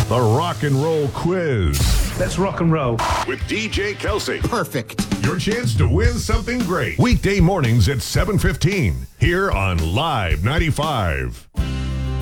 The Rock and Roll Quiz. Let's rock and roll. With DJ Kelsey. Perfect. Your chance to win something great. Weekday mornings at 7:15 here on Live 95.